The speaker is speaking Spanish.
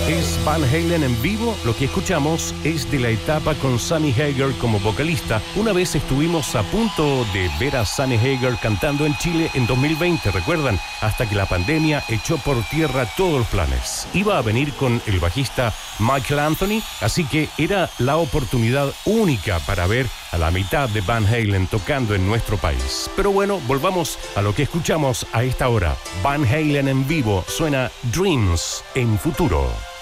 Es Van Halen en vivo. Lo que escuchamos es de la etapa con Sammy Hagar como vocalista. Una vez estuvimos a punto de ver a Sammy Hagar cantando en Chile en 2020, ¿recuerdan? Hasta que la pandemia echó por tierra todos los planes. Iba a venir con el bajista Michael Anthony, así que era la oportunidad única para ver a la mitad de Van Halen tocando en nuestro país. Pero bueno, volvamos a lo que escuchamos a esta hora. Van Halen en vivo, suena Dreams en Futuro.